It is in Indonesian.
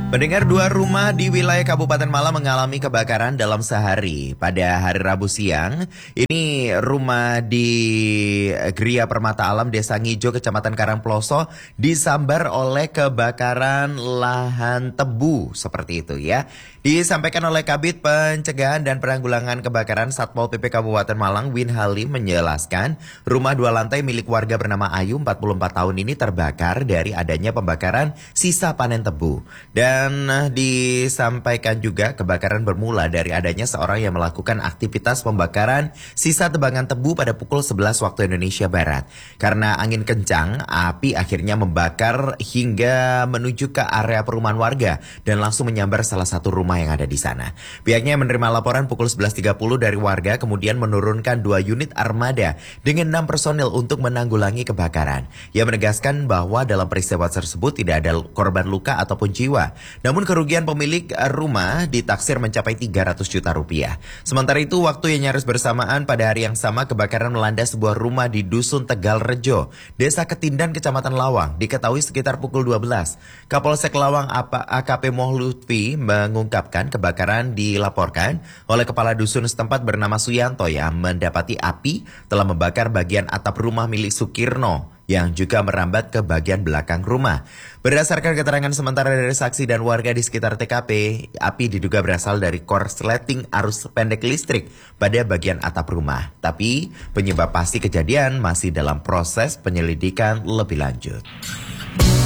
Pendengar, dua rumah di wilayah Kabupaten Malang mengalami kebakaran dalam sehari. Pada hari Rabu siang, ini rumah di Gria Permata Alam, Desa Ngijo, Kecamatan Karangploso, disambar oleh kebakaran lahan tebu. Seperti itu ya. Disampaikan oleh Kabid Pencegahan dan Penanggulangan Kebakaran Satpol PP Kabupaten Malang, Win Halim, menjelaskan rumah dua lantai milik warga bernama Ayu, 44 tahun ini terbakar dari adanya pembakaran sisa panen tebu. Dan disampaikan juga kebakaran bermula dari adanya seorang yang melakukan aktivitas pembakaran sisa tebangan tebu pada pukul 11 waktu Indonesia Barat. Karena angin kencang, api akhirnya membakar hingga menuju ke area perumahan warga dan langsung menyambar salah satu rumah yang ada di sana. Pihaknya menerima laporan pukul 11.30 dari warga, kemudian menurunkan 2 unit armada dengan 6 personil untuk menanggulangi kebakaran. Ia menegaskan bahwa dalam peristiwa tersebut tidak ada korban luka ataupun jiwa. Namun kerugian pemilik rumah ditaksir mencapai 300 juta rupiah. Sementara itu, waktu yang nyaris bersamaan pada hari yang sama, kebakaran melanda sebuah rumah di Dusun Tegal Rejo, Desa Ketindan, Kecamatan Lawang, diketahui sekitar pukul 12. Kapolsek Lawang AKP Mohlutfi mengungkapkan kebakaran dilaporkan oleh kepala dusun setempat bernama Suyanto yang mendapati api telah membakar bagian atap rumah milik Sukirno yang juga merambat ke bagian belakang rumah. Berdasarkan keterangan sementara dari saksi dan warga di sekitar TKP, api diduga berasal dari korsleting arus pendek listrik pada bagian atap rumah. Tapi penyebab pasti kejadian masih dalam proses penyelidikan lebih lanjut.